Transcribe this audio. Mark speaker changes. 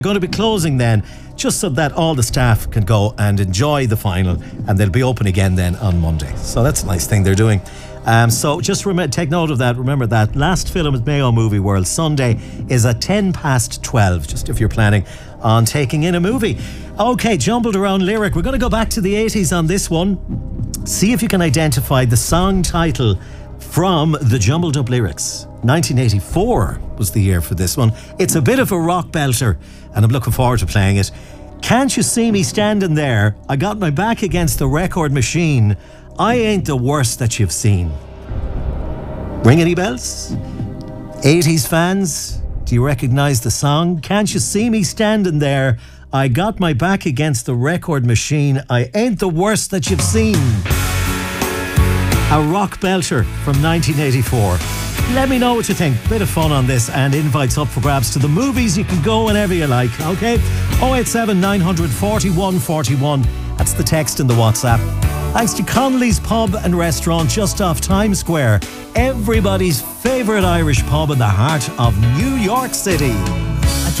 Speaker 1: Going to be closing then, just so that all the staff can go and enjoy the final, and they'll be open again then on Monday. So that's a nice thing they're doing. So just take note of that. Remember that last film at Mayo Movie World Sunday is at 12:10, just if you're planning on taking in a movie. Okay, jumbled around lyric. We're going to go back to the 80s on this one. See if you can identify the song title from the jumbled up lyrics. 1984 was the year for this one. It's a bit of a rock belter, and I'm looking forward to playing it. Can't you see me standing there? I got my back against the record machine. I ain't the worst that you've seen. Ring any bells? 80s fans, do you recognise the song? Can't you see me standing there? I got my back against the record machine. I ain't the worst that you've seen. A rock belter from 1984. Let me know what you think. Bit of fun on this, and invites up for grabs to the movies. You can go whenever you like, okay? 087 941 41. That's the text and the WhatsApp. Thanks to Connolly's Pub and Restaurant just off Times Square. Everybody's favourite Irish pub in the heart of New York City.